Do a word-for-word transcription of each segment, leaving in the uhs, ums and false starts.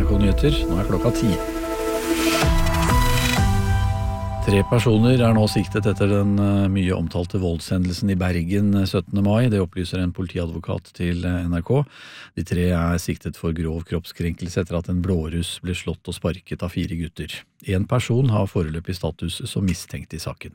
N R K Nyheter. Nå er klokka ti. Tre personer er nå siktet etter den mye omtalte voldshendelsen i Bergen syttende mai. Det opplyser en politiadvokat til N R K. De tre er siktet for grov kroppskrenkelse etter at en blåruss ble slått og sparket av fire gutter. En person har foreløpig status som mistenkt i saken.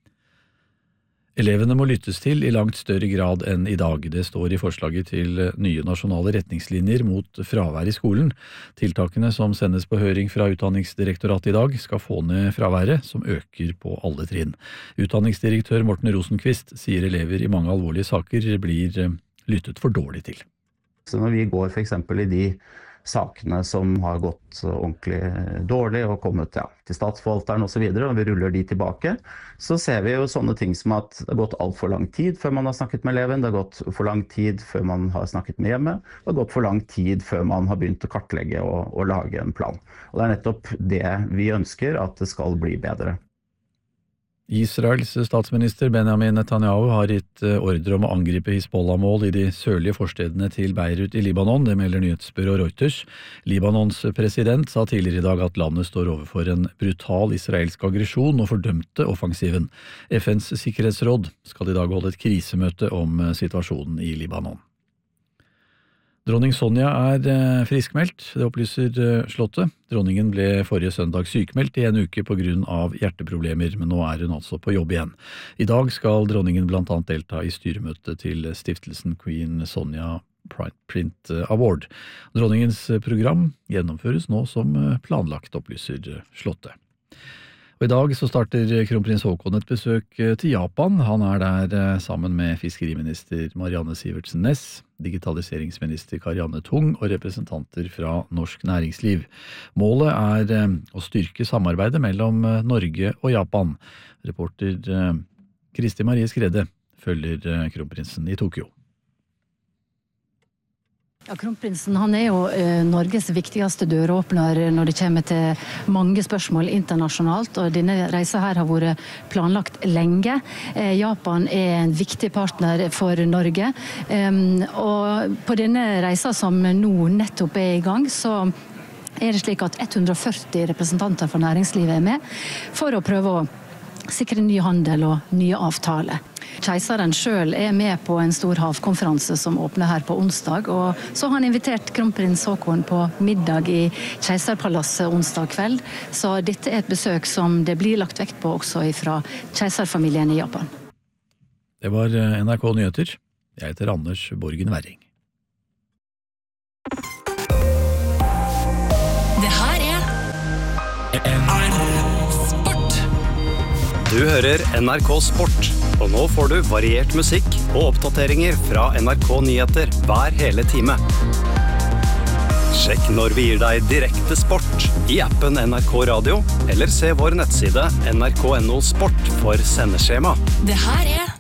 Elevene må lyttes til i langt større grad enn i dag. Det står i forslaget til nye nasjonale retningslinjer mot fravær i skolen. Tiltakene som sendes på høring fra Utdanningsdirektoratet i dag skal få ned fraværet, som øker på alle trinn. Utdanningsdirektør Morten Rosenqvist sier elever i mange alvorlige saker blir lyttet for dårlig til. Så når vi går for eksempel i de sakene som har gått ordentlig dårlig og kommet ja, til statsforvalteren og så videre, og vi ruller de tilbake, så ser vi jo sånne ting som at det har gått alt for lang tid før man har snakket med eleven, det har gått for lang tid før man har snakket med hjemmet, det har gått for lang tid før man har begynt å kartlegge og, og lage en plan. Og det er nettopp det vi ønsker, at det skal bli bedre. Israels statsminister Benjamin Netanyahu har gitt ordre om å angripe Hizbollah-mål i de sørlige forstedene til Beirut i Libanon, det melder nyhetsbyrå Reuters. Libanons president sa tidligere i dag at landet står overfor en brutal israelsk aggresjon og fordømte offensiven. F N's sikkerhetsråd skal i dag holde et krisemøte om situasjonen i Libanon. Dronning Sonja er friskmeldt, det opplyser Slottet. Dronningen ble forrige søndag sykmeldt i en uke på grunn av hjerteproblemer, men nå er hun altså på jobb igjen. I dag skal dronningen blant annet delta i styremøtet til stiftelsen Queen Sonja Print Award. Dronningens program gjennomføres nå som planlagt, opplyser Slottet. Og I dag så starter kronprins Haakon et besøk til Japan. Han er der sammen med fiskeriminister Marianne Sivertsen Næss, digitaliseringsminister Karianne Tung og representanter fra norsk næringsliv. Målet er å styrke samarbeidet mellom Norge og Japan. Reporter Kristi Marie Skredde følger kronprinsen i Tokyo. Ja, Kronprinsen han er jo eh, Norges viktigste døråpner når det kommer til mange spørsmål internasjonalt, og denne reisen her har vært planlagt lenge. Eh, Japan er en viktig partner for Norge, eh, og på denne reisen som nå nettopp er i gang, så er det slik at hundre og førti representanter for næringslivet er med for å prøve å sikre ny handel og nye avtaler. Keiseren selv er med på en stor havkonferanse som åpner her på onsdag, og så har han invitert kronprins Haakon på middag i Keiserpalasset onsdag kveld, så dette er et besøk som det blir lagt vekt på også fra keiserfamilien i Japan. Det var N R K Nyheter. Jeg heter Anders Borgen Werring. Det her er N R K Sport. Du hører N R K Sport. Og nå får du variert musikk og oppdateringer fra N R K Nyheter hver hele time. Sjekk når vi gir deg direkte sport i appen N R K Radio, eller se vår nettside N R K punktum no sport for sendeskjema. Det her er